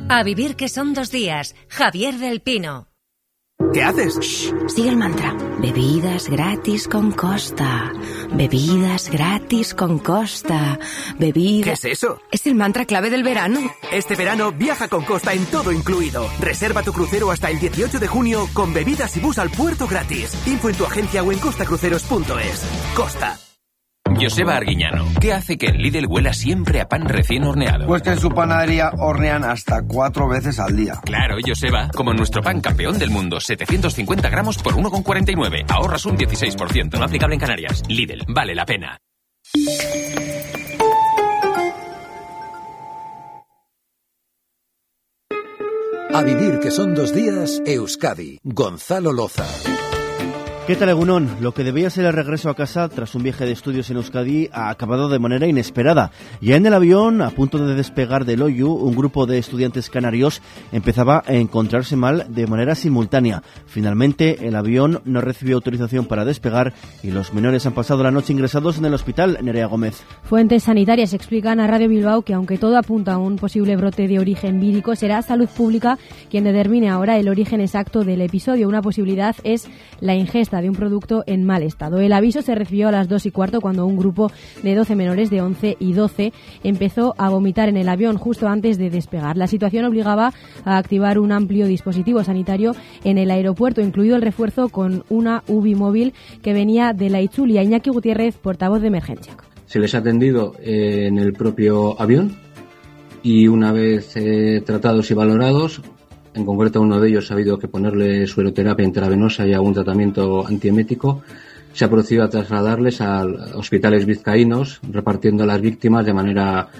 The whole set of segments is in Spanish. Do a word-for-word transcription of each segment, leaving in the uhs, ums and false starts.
A vivir que son dos días. Javier del Pino. ¿Qué haces? Shh, sigue el mantra. Bebidas gratis con Costa. Bebidas gratis con Costa. Bebidas... ¿Qué es eso? Es el mantra clave del verano. Este verano viaja con Costa en todo incluido. Reserva tu crucero hasta el dieciocho de junio con bebidas y bus al puerto gratis. Info en tu agencia o en costacruceros punto es. Costa. Joseba Arguiñano, ¿qué hace que el Lidl huela siempre a pan recién horneado? Pues que en su panadería hornean hasta cuatro veces al día. Claro, Joseba, como nuestro pan campeón del mundo, setecientos cincuenta gramos por uno con cuarenta y nueve. Ahorras un dieciséis por ciento. No aplicable en Canarias. Lidl, vale la pena. A vivir que son dos días, Euskadi. Gonzalo Loza. ¿Qué tal, Egunon? Lo que debía ser el regreso a casa tras un viaje de estudios en Euskadi ha acabado de manera inesperada. Ya en el avión, a punto de despegar de Loiu, un grupo de estudiantes canarios empezaba a encontrarse mal de manera simultánea. Finalmente, el avión no recibió autorización para despegar y los menores han pasado la noche ingresados en el hospital. Nerea Gómez. Fuentes sanitarias explican a Radio Bilbao que aunque todo apunta a un posible brote de origen vírico, será Salud Pública quien determine ahora el origen exacto del episodio. Una posibilidad es la ingesta de un producto en mal estado. El aviso se recibió a las dos y cuarto cuando un grupo de doce menores de once y doce empezó a vomitar en el avión justo antes de despegar. La situación obligaba a activar un amplio dispositivo sanitario en el aeropuerto, incluido el refuerzo con una U B I móvil que venía de la Itzulia. Iñaki Gutiérrez, portavoz de emergencia. Se les ha atendido eh, en el propio avión y una vez eh, tratados y valorados, en concreto uno de ellos ha habido que ponerle sueroterapia intravenosa y algún tratamiento antiemético. Se ha procedido a trasladarles a hospitales vizcaínos, repartiendo a las víctimas de manera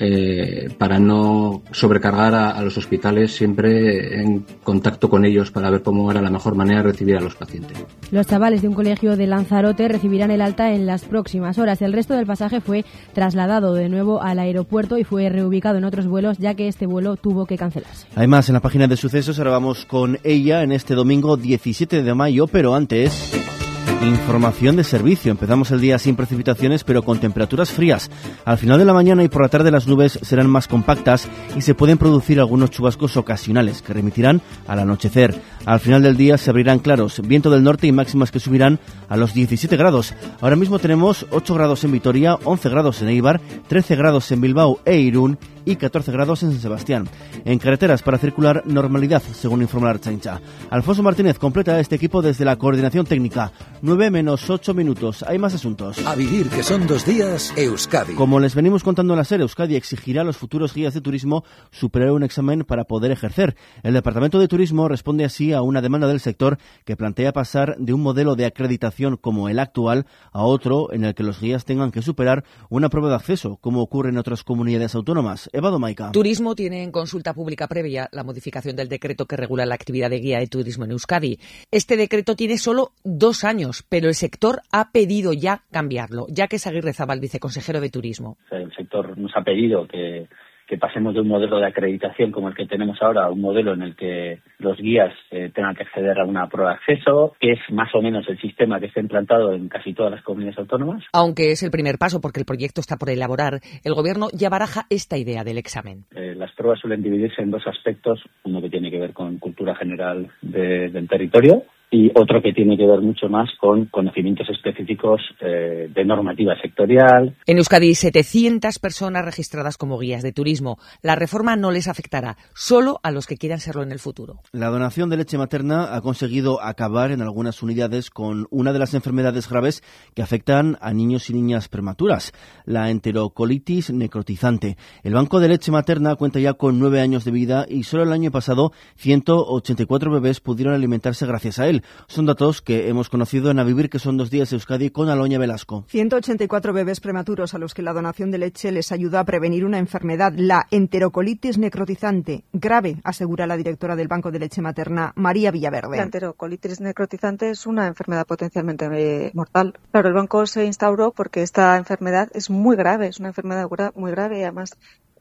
eh, para no sobrecargar a, a los hospitales, siempre en contacto con ellos para ver cómo era la mejor manera de recibir a los pacientes. Los chavales de un colegio de Lanzarote recibirán el alta en las próximas horas. El resto del pasaje fue trasladado de nuevo al aeropuerto y fue reubicado en otros vuelos, ya que este vuelo tuvo que cancelarse. Además, en la página de sucesos ahora vamos con ella en este domingo diecisiete de mayo, pero antes... información de servicio. Empezamos el día sin precipitaciones, pero con temperaturas frías. Al final de la mañana y por la tarde las nubes serán más compactas y se pueden producir algunos chubascos ocasionales que remitirán al anochecer. Al final del día se abrirán claros, viento del norte y máximas que subirán a los diecisiete grados. Ahora mismo tenemos ocho grados en Vitoria, once grados en Eibar, trece grados en Bilbao e Irún y catorce grados en San Sebastián. En carreteras para circular, normalidad, según informa la Ertzaintza. Alfonso Martínez completa este equipo desde la coordinación técnica. nueve menos ocho minutos. Hay más asuntos. A vivir que son dos días, Euskadi. Como les venimos contando en la serie, Euskadi exigirá a los futuros guías de turismo superar un examen para poder ejercer. El Departamento de Turismo responde así a una demanda del sector que plantea pasar de un modelo de acreditación como el actual a otro en el que los guías tengan que superar una prueba de acceso, como ocurre en otras comunidades autónomas. Eva Domaica. Turismo tiene en consulta pública previa la modificación del decreto que regula la actividad de guía de turismo en Euskadi. Este decreto tiene solo dos años, pero el sector ha pedido ya cambiarlo. Jacques Aguirrezabal, viceconsejero de Turismo. El sector nos ha pedido que, que pasemos de un modelo de acreditación como el que tenemos ahora a un modelo en el que los guías eh, tengan que acceder a una prueba de acceso, que es más o menos el sistema que está implantado en casi todas las comunidades autónomas. Aunque es el primer paso porque el proyecto está por elaborar, el Gobierno ya baraja esta idea del examen. Eh, las pruebas suelen dividirse en dos aspectos, uno que tiene que ver con cultura general de, del territorio y otro que tiene que ver mucho más con conocimientos específicos eh, de normativa sectorial. En Euskadi, setecientas personas registradas como guías de turismo. La reforma no les afectará, solo a los que quieran serlo en el futuro. La donación de leche materna ha conseguido acabar en algunas unidades con una de las enfermedades graves que afectan a niños y niñas prematuras, la enterocolitis necrotizante. El Banco de Leche Materna cuenta ya con nueve años de vida y solo el año pasado ciento ochenta y cuatro bebés pudieron alimentarse gracias a él. Son datos que hemos conocido en A Vivir que son dos días Euskadi con Aloña Velasco. ciento ochenta y cuatro bebés prematuros a los que la donación de leche les ayuda a prevenir una enfermedad, la enterocolitis necrotizante, grave, asegura la directora del Banco de Leche Materna, María Villaverde. La enterocolitis necrotizante es una enfermedad potencialmente eh, mortal. Claro, el banco se instauró porque esta enfermedad es muy grave, es una enfermedad muy grave y además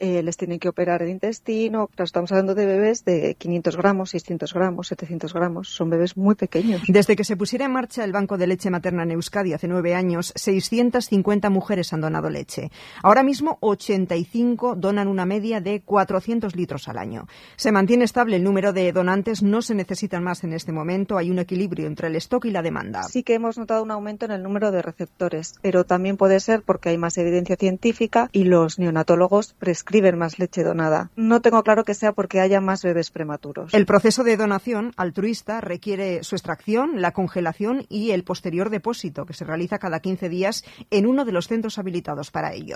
eh, les tienen que operar el intestino. Claro, estamos hablando de bebés de quinientos gramos, seiscientos gramos, setecientos gramos. Son bebés muy pequeños. Desde que se pusiera en marcha el Banco de Leche Materna en Euskadi hace nueve años, seiscientas cincuenta mujeres han donado leche. Ahora mismo, ochenta y cinco donan una media de cuatrocientos litros al año. Se mantiene estable el número de donantes, no se necesitan más en este momento. Hay un equilibrio entre el stock y la demanda. Sí que hemos notado un aumento en el número de receptores, pero también puede ser porque hay más evidencia científica y los neonatólogos prescriben más leche donada. No tengo claro que sea porque haya más bebés prematuros. El proceso de donación altruista requiere su extracción, la congelación y el posterior depósito, que se realiza cada quince días en uno de los centros habilitados para ello.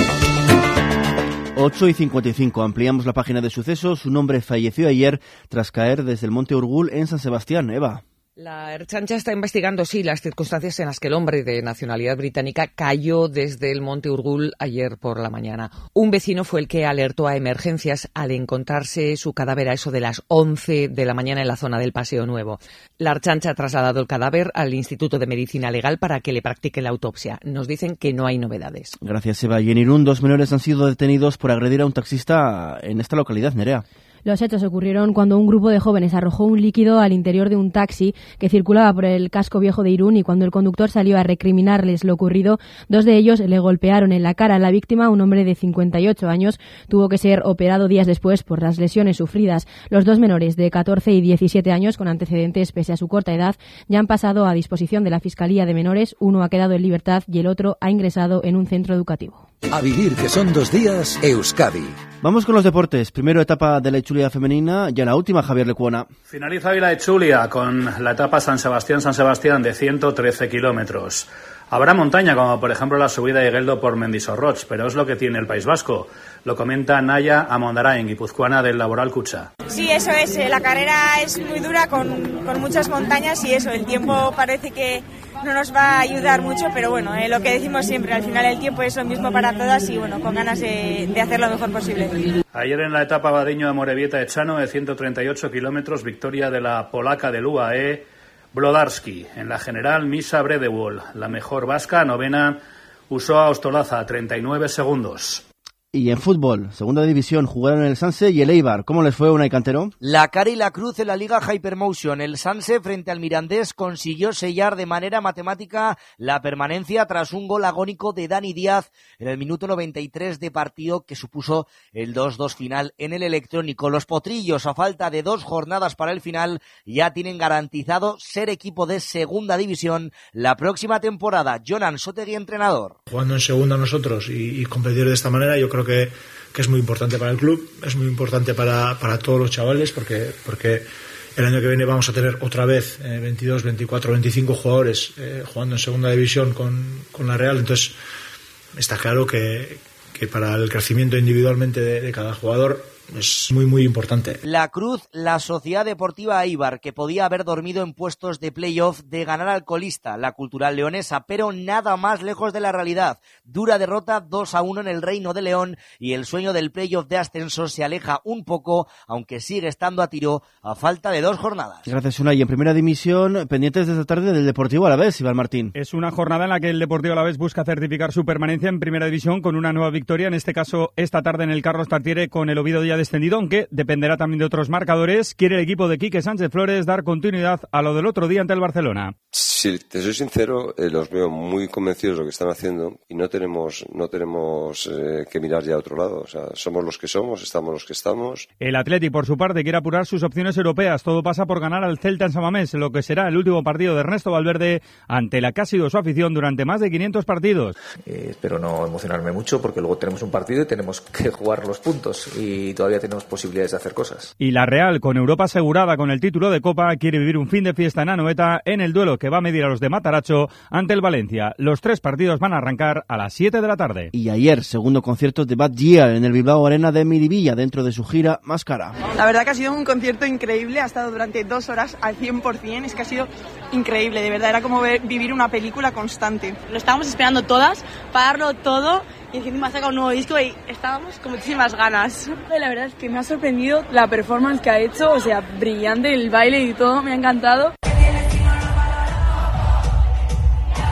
ocho y cincuenta y cinco. Ampliamos la página de sucesos. Un hombre falleció ayer tras caer desde el Monte Urgul en San Sebastián. Eva. La Ertzaintza está investigando, sí, las circunstancias en las que el hombre de nacionalidad británica cayó desde el Monte Urgul ayer por la mañana. Un vecino fue el que alertó a emergencias al encontrarse su cadáver a eso de las once de la mañana en la zona del Paseo Nuevo. La Ertzaintza ha trasladado el cadáver al Instituto de Medicina Legal para que le practique la autopsia. Nos dicen que no hay novedades. Gracias, Eva. Y en Irún, dos menores han sido detenidos por agredir a un taxista en esta localidad, Nerea. Los hechos ocurrieron cuando un grupo de jóvenes arrojó un líquido al interior de un taxi que circulaba por el casco viejo de Irún, y cuando el conductor salió a recriminarles lo ocurrido, dos de ellos le golpearon en la cara. La víctima, un hombre de cincuenta y ocho años, tuvo que ser operado días después por las lesiones sufridas. Los dos menores de catorce y diecisiete años, con antecedentes pese a su corta edad, ya han pasado a disposición de la Fiscalía de Menores. Uno ha quedado en libertad y el otro ha ingresado en un centro educativo. A vivir que son dos días, Euskadi. Vamos con los deportes. Primero etapa de la Etxulia femenina, ya la última, Javier Lecuona. Finaliza hoy la Etxulia con la etapa San Sebastián-San Sebastián de ciento trece kilómetros. Habrá montaña, como por ejemplo la subida de Geldo por Mendizorroch, pero es lo que tiene el País Vasco. Lo comenta Naya Amondarain, guipuzcoana del Laboral Kutxa. Sí, eso es. La carrera es muy dura, con, con muchas montañas, y eso, el tiempo parece que no nos va a ayudar mucho, pero bueno, eh, lo que decimos siempre, al final el tiempo es lo mismo para todas y bueno, con ganas de, de hacer lo mejor posible. Ayer en la etapa Badiño de Morevieta-Echano de ciento treinta y ocho kilómetros, victoria de la polaca del U A E, Blodarski. En la general, Misa Bredewol, la mejor vasca, novena, usó a Ostolaza, treinta y nueve segundos. Y en fútbol, segunda división, jugaron el Sanse y el Eibar. ¿Cómo les fue, Unai Cantero? La cara y la cruz en la Liga Hypermotion. El Sanse, frente al Mirandés, consiguió sellar de manera matemática la permanencia tras un gol agónico de Dani Díaz en el minuto noventa y tres de partido, que supuso el dos dos final en el electrónico. Los potrillos, a falta de dos jornadas para el final, ya tienen garantizado ser equipo de segunda división la próxima temporada. Jonan Sotegui, entrenador. Jugando en segunda nosotros y, y competir de esta manera, yo creo que, que es muy importante para el club, es muy importante para, para todos los chavales, porque, porque el año que viene vamos a tener otra vez eh, veintidós, veinticuatro, veinticinco jugadores eh, jugando en segunda división con, con la Real. Entonces está claro que, que para el crecimiento individualmente de, de cada jugador es muy muy importante. La cruz, la Sociedad Deportiva Eibar, que podía haber dormido en puestos de playoff de ganar al colista, la Cultural Leonesa, pero nada más lejos de la realidad. Dura derrota dos a uno en el Reino de León, y el sueño del playoff de ascenso se aleja un poco, aunque sigue estando a tiro a falta de dos jornadas. Gracias, Unai. Y en primera división, pendientes de esta tarde del Deportivo Alavés, Iván Martín. Es una jornada en la que el Deportivo Alavés busca certificar su permanencia en primera división con una nueva victoria, en este caso esta tarde en el Carlos Tartiere, con el Oviedo ya descendido, aunque dependerá también de otros marcadores. Quiere el equipo de Quique Sánchez Flores dar continuidad a lo del otro día ante el Barcelona. Si te soy sincero, eh, los veo muy convencidos de lo que están haciendo y no tenemos no tenemos eh, que mirar ya a otro lado. O sea, somos los que somos, estamos los que estamos. El Atleti, por su parte, quiere apurar sus opciones europeas. Todo pasa por ganar al Celta en San Mamés, lo que será el último partido de Ernesto Valverde ante la que ha sido su afición durante más de quinientos partidos. Eh, espero no emocionarme mucho, porque luego tenemos un partido y tenemos que jugar los puntos y todavía tenemos posibilidades de hacer cosas. Y la Real, con Europa asegurada con el título de Copa, quiere vivir un fin de fiesta en Anoeta en el duelo que va a medir a los de Mataracho ante el Valencia. Los tres partidos van a arrancar a las siete de la tarde. Y ayer, segundo concierto de Bad Gyal en el Bilbao Arena de Miribilla, dentro de su gira Más Cara. La verdad que ha sido un concierto increíble, ha estado durante dos horas al cien por ciento, es que ha sido increíble, de verdad, era como ver, vivir una película constante. Lo estábamos esperando todas, para darlo todo, y encima ha sacado un nuevo disco y estábamos con muchísimas ganas. La verdad es que me ha sorprendido la performance que ha hecho, o sea, brillante, el baile y todo, me ha encantado.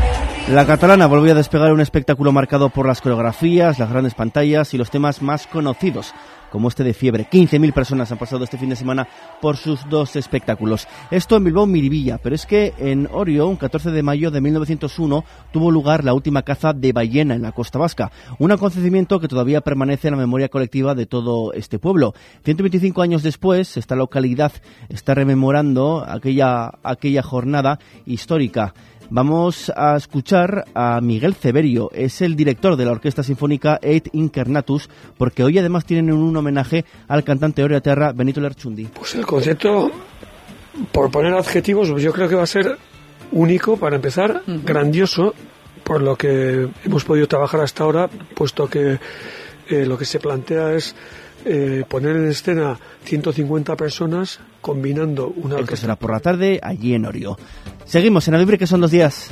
La catalana volvió a despegar un espectáculo marcado por las coreografías, las grandes pantallas y los temas más conocidos, como este de Fiebre. quince mil personas han pasado este fin de semana por sus dos espectáculos. Esto en Bilbao, Miribilla, pero es que en Orio, un catorce de mayo de mil novecientos uno, tuvo lugar la última caza de ballena en la costa vasca, un acontecimiento que todavía permanece en la memoria colectiva de todo este pueblo. ciento veinticinco años después, esta localidad está rememorando aquella, aquella jornada histórica. Vamos a escuchar a Miguel Ceberio, es el director de la Orquesta Sinfónica Et Incarnatus, porque hoy además tienen un homenaje al cantante oreaterra Benito Lerchundi. Pues el concepto, por poner adjetivos, pues yo creo que va a ser único para empezar, uh-huh. grandioso, por lo que hemos podido trabajar hasta ahora, puesto que eh, lo que se plantea es eh, poner en escena ciento cincuenta personas combinando una orquesta. Esto será por la tarde allí en Orio. Seguimos en A Vivir, que son dos días.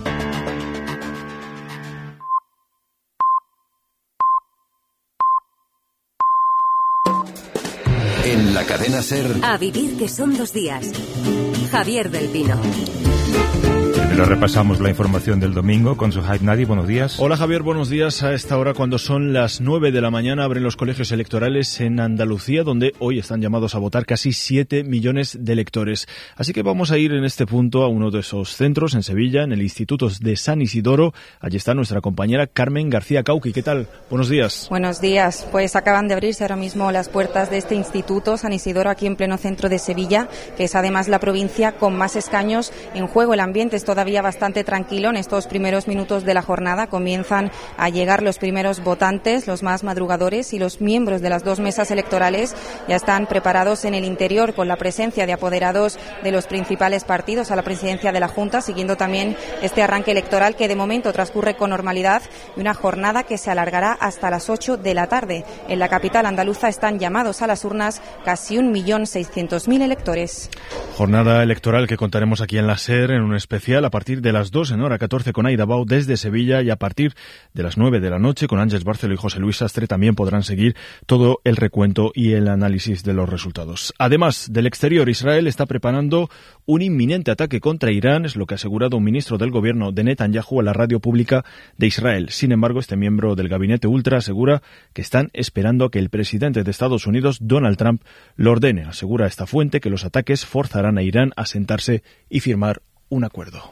En la cadena SER. A Vivir, que son dos días. Javier del Pino. Pero repasamos la información del domingo con Suhaib Nadi. Buenos días. Hola Javier, buenos días. A esta hora, cuando son las nueve de la mañana, abren los colegios electorales en Andalucía, donde hoy están llamados a votar casi siete millones de electores. Así que vamos a ir en este punto a uno de esos centros, en Sevilla, en el Instituto de San Isidoro. Allí está nuestra compañera Carmen García Cauqui. ¿Qué tal? Buenos días. Buenos días. Pues acaban de abrirse ahora mismo las puertas de este Instituto San Isidoro, aquí en pleno centro de Sevilla, que es además la provincia con más escaños en juego. El ambiente es todavía bastante tranquilo. En estos primeros minutos de la jornada comienzan a llegar los primeros votantes, los más madrugadores, y los miembros de las dos mesas electorales ya están preparados en el interior, con la presencia de apoderados de los principales partidos a la presidencia de la Junta, siguiendo también este arranque electoral que de momento transcurre con normalidad, y una jornada que se alargará hasta las ocho de la tarde. En la capital andaluza están llamados a las urnas casi un millón seiscientos mil electores. Jornada electoral que contaremos aquí en la SER en un especial a partir de las dos en hora catorce con Aida Bau desde Sevilla, y a partir de las nueve de la noche con Ángeles Barceló y José Luis Sastre también podrán seguir todo el recuento y el análisis de los resultados. Además del exterior, Israel está preparando un inminente ataque contra Irán, es lo que ha asegurado un ministro del gobierno de Netanyahu a la radio pública de Israel. Sin embargo, este miembro del gabinete ultra asegura que están esperando a que el presidente de Estados Unidos, Donald Trump, lo ordene. Asegura esta fuente que los ataques forzarán a Irán a sentarse y firmar un acuerdo.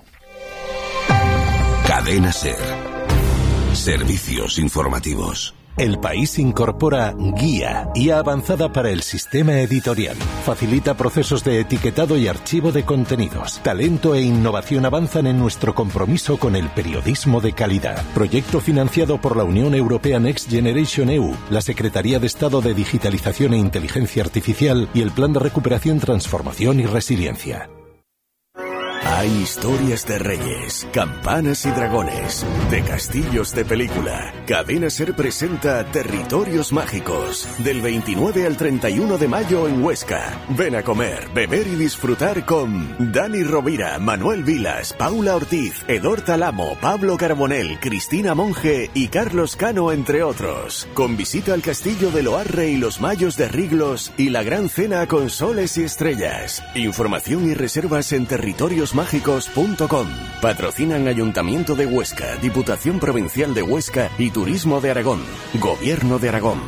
Cadena SER. Servicios informativos. El País incorpora Guía, guía avanzada para el sistema editorial. Facilita procesos de etiquetado y archivo de contenidos. Talento e innovación avanzan en nuestro compromiso con el periodismo de calidad. Proyecto financiado por la Unión Europea Next Generation E U, la Secretaría de Estado de Digitalización e Inteligencia Artificial y el Plan de Recuperación, Transformación y Resiliencia. Hay historias de reyes, campanas y dragones, de castillos de película. Cadena SER presenta Territorios Mágicos, del veintinueve al treinta y uno de mayo en Huesca. Ven a comer, beber y disfrutar con Dani Rovira, Manuel Vilas, Paula Ortiz, Edor Talamo, Pablo Carbonell, Cristina Monge y Carlos Cano, entre otros. Con visita al Castillo de Loarre y los Mayos de Riglos y la gran cena con soles y estrellas. Información y reservas en territorios mágicos punto com. Patrocinan Ayuntamiento de Huesca, Diputación Provincial de Huesca y Turismo de Aragón. Gobierno de Aragón.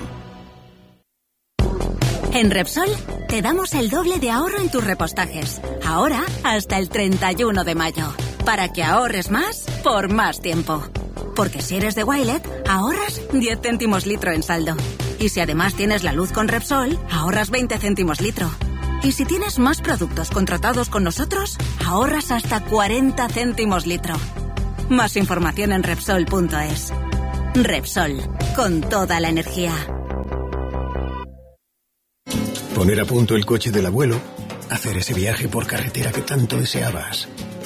En Repsol te damos el doble de ahorro en tus repostajes. Ahora hasta el treinta y uno de mayo. Para que ahorres más por más tiempo. Porque si eres de Wilet, ahorras diez céntimos litro en saldo. Y si además tienes la luz con Repsol, ahorras veinte céntimos litro. Y si tienes más productos contratados con nosotros, ahorras hasta cuarenta céntimos litro. Más información en Repsol punto es. Repsol, con toda la energía. Poner a punto el coche del abuelo, hacer ese viaje por carretera que tanto deseabas.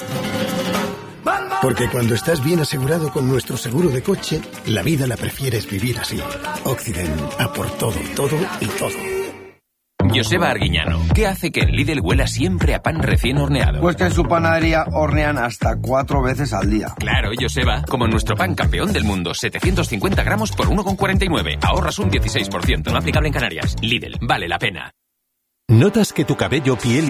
Porque cuando estás bien asegurado con nuestro seguro de coche, la vida la prefieres vivir así. Occident, a por todo, todo y todo. Joseba Arguiñano, ¿qué hace que en Lidl huela siempre a pan recién horneado? Pues que en su panadería hornean hasta cuatro veces al día. Claro, Joseba, como nuestro pan campeón del mundo, setecientos cincuenta gramos por uno con cuarenta y nueve. Ahorras un dieciséis por ciento, no aplicable en Canarias. Lidl, vale la pena. ¿Notas que tu cabello, piel